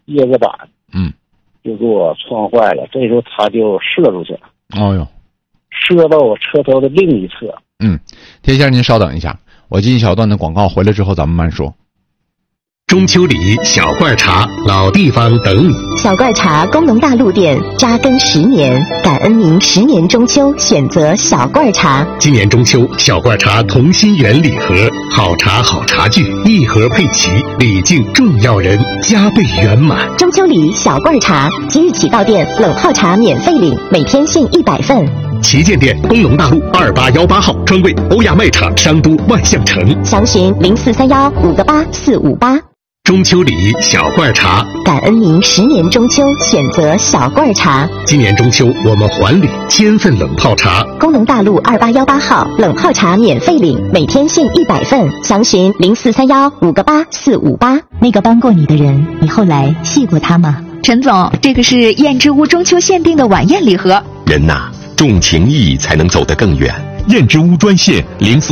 叶子板，就给我撞坏了。这时候他就射出去了。 哦哟， 射到我车头的另一侧。 田先生您稍等一下，我进一小段的广告，回来之后咱们慢说。 中秋礼小罐茶，老地方等你。 小罐茶工农大陆店扎根10年，感恩您10年中秋选择小罐茶。 今年中秋，小罐茶同心圆礼盒，好茶好茶具，一盒配齐，礼敬重要人，加倍圆满。 中秋礼小罐茶，即日起到店冷泡茶免费领，每天限100份。 旗舰店工农大路2818号，专柜欧亚卖场商都万象城。 详询0431588458。 中秋礼小罐茶， 感恩您10年中秋选择小罐茶。 今年中秋我们还礼1000份冷泡茶。 工农大路2818号，冷泡茶免费领，每天限100份。详询0431588458。那个帮过你的人，你后来戏过他吗？ 陈总，这个是燕之屋中秋限定的晚宴礼盒。 人呐，重情义才能走得更远。 燕之屋专线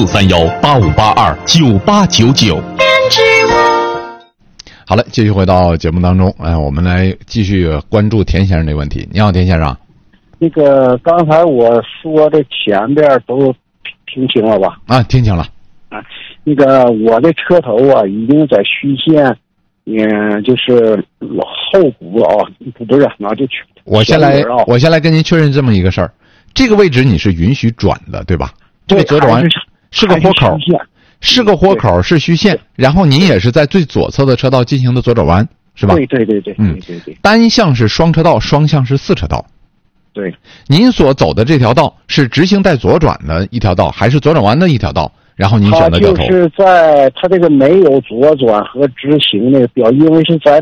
043185829899。燕之屋。 好了，继续回到节目当中，我们来继续关注田先生这个问题。你好，田先生。 那个刚才我说的前边都听清了吧？ 听清了。 那个我的车头已经在虚线，就是后鼓不是，然后就我先来跟您确认这么一个事儿，这个位置你是允许转的，对吧？这个左转弯是个豁口。是个豁口，是虚线，然后您也是在最左侧的车道进行的左转弯，是吧？ 对。 单向是双车道，双向是4车道。 对。 您所走的这条道是直行带左转的一条道，还是左转弯的一条道？然后您选择掉头。 就是在它这个没有左转和直行那个标，因为是在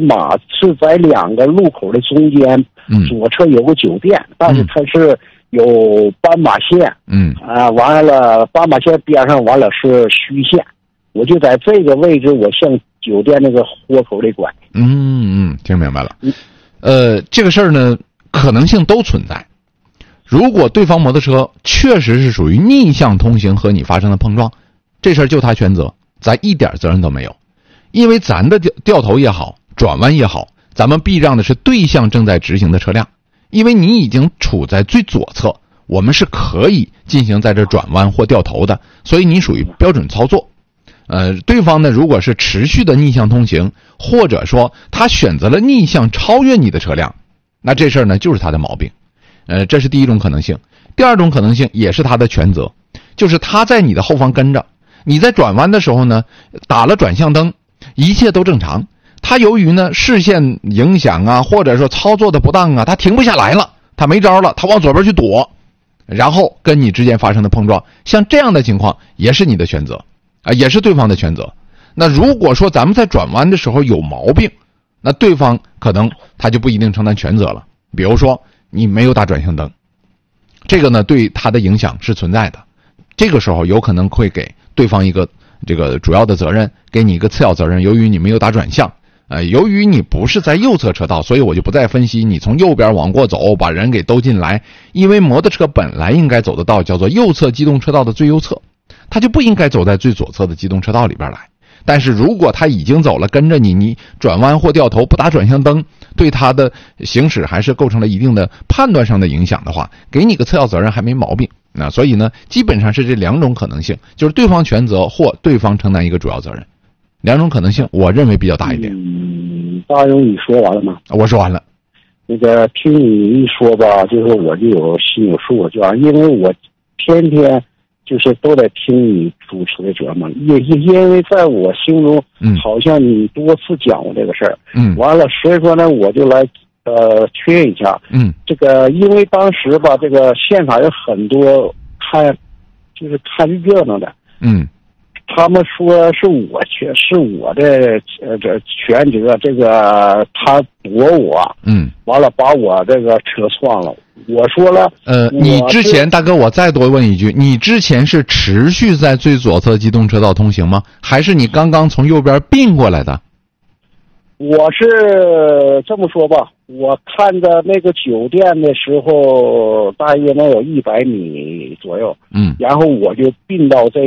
2个路口的中间，左侧有个酒店，但是它是有斑马线，完了斑马线边上完了是虚线，我就在这个位置，我向酒店那个豁口里拐。 听明白了。这个事儿呢，可能性都存在。如果对方摩托车确实是属于逆向通行和你发生了碰撞，这事儿就他全责，咱一点责任都没有。因为咱的掉头也好，转弯也好，咱们避让的是对向正在直行的车辆。因为你已经处在最左侧，我们是可以进行在这转弯或掉头的，所以你属于标准操作。对方呢，如果是持续的逆向通行，或者说他选择了逆向超越你的车辆，那这事儿呢就是他的毛病。这是第一种可能性。第二种可能性也是他的全责，就是他在你的后方跟着，你在转弯的时候呢，打了转向灯，一切都正常。他由于呢视线影响或者说操作的不当他停不下来了，他没招了，他往左边去躲，然后跟你之间发生的碰撞，像这样的情况也是你的全责也是对方的全责。那如果说咱们在转弯的时候有毛病，那对方可能他就不一定承担全责了。比如说你没有打转向灯，这个呢对他的影响是存在的，这个时候有可能会给对方一个这个主要的责任，给你一个次要责任。由于你没有打转向，由于你不是在右侧车道，所以我就不再分析你从右边往过走，把人给兜进来。因为摩托车本来应该走的道叫做右侧机动车道的最右侧，它就不应该走在最左侧的机动车道里边来。但是如果他已经走了，跟着你转弯或掉头不打转向灯，对他的行驶还是构成了一定的判断上的影响的话，给你个次要责任还没毛病。所以呢，基本上是这2种可能性，就是对方全责或对方承担一个主要责任。2种可能性，我认为比较大一点。 大勇，你说完了吗？ 我说完了。 那个听你一说吧，就是我就有心有数，因为我天天就是都在听你主持的节目，因为在我心中，好像你多次讲过这个事儿，完了，所以说呢，我就来确认一下，这个因为当时吧，这个现场有很多看热闹的，他们说是我的这全责，这个他躲我，完了把我这个车撞了。我说了， 你之前大哥，我再多问一句，你之前是持续在最左侧机动车道通行吗？还是你刚刚从右边并过来的？ 我是这么说吧，我看着那个酒店的时候，大约能有100米左右，然后我就并到这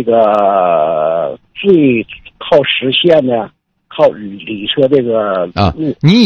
个最靠实线的，靠里车这个路。 你